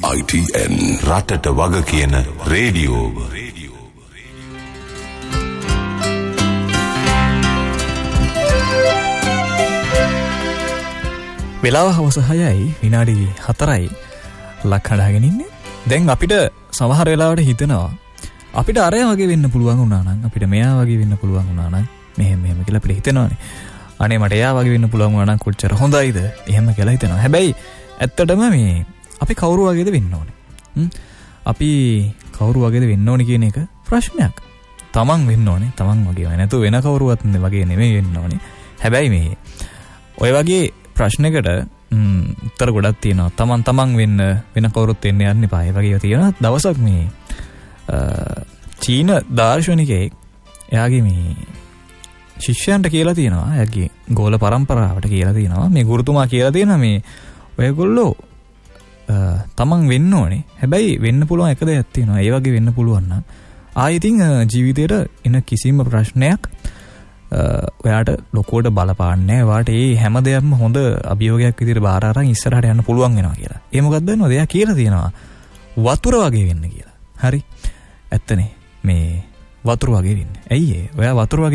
ITN රටට වග කියන රේඩියෝව. වෙලාව හවස 6යි විනාඩි 4යි ලක් හදාගෙන ඉන්නේ. දැන් අපිට සමහර වෙලාවට හිතෙනවා අපිට අරය වගේ වෙන්න පුළුවන් වුණා නම් අපිට මෙයා වගේ වෙන්න පුළුවන් වුණා නම් මෙහෙම කියලා අපිට හිතෙනවානේ. අනේ මට එයා වගේ වෙන්න පුළුවන් වුණා නම් කොච්චර හොඳයිද? එහෙම කියලා හිතෙනවා. හැබැයි ඇත්තටම මේ අපි කවුරු වගේද වෙන්න ඕනේ? අපි කවුරු වගේද වෙන්න ඕනේ කියන එක ප්‍රශ්නයක්. තමන් වෙන්න ඕනේ. තමන් වගේ වෙන්නේ නැතු වෙන කවුරුවත් වගේ නෙමෙයි වෙන්න ඕනේ. හැබැයි මේ ඔය වගේ ප්‍රශ්නයකට උත්තර ගොඩක් තියෙනවා. තමන් වෙන්න වෙන කවුරුත් වෙන්න යන්න එපා. ඒ වගේ තියෙනවා. දවසක් මේ චීන දාර්ශනිකයෙක් එයාගේ මේ ශිෂ්‍යයන්ට කියලා තියෙනවා. එයාගේ ගෝල පරම්පරාවට කියලා තියෙනවා. මේ ගුරුතුමා කියලා තියෙනවා මේ ඔයගොල්ලෝ තමන් වෙන්න ඕනේ. හැබැයි වෙන්න පුළුවන් එක දෙයක් තියෙනවා. ඒ වගේ වෙන්න පුළුවන් නම් ආයෙත් ජීවිතේට එන කිසිම ප්‍රශ්නයක් ඔයාට ලොකුවට බලපාන්නේ නැහැ. ඔයාට මේ හැම දෙයක්ම හොඳ අභියෝගයක් විදිහට බාර අරන් ඉස්සරහට යන්න පුළුවන් වෙනවා කියලා. ඒ මොකක්ද දන්නවද? එයා කියලා තියෙනවා වතුර වගේ වෙන්න කියලා. හරි. ඇත්තනේ මේ වතුර වගේ වෙන්න. ඇයි ඒ? ඔයා වතුර වගේ